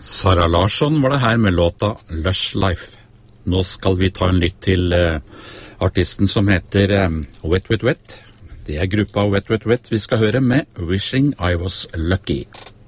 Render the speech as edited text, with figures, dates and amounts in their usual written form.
Sara Larsson var det her med låta Lush Life. Nå skal vi ta en lytt til artisten som heter Wet Wet Wet. Det er gruppa Wet Wet Wet vi skal høre med Wishing I Was Lucky.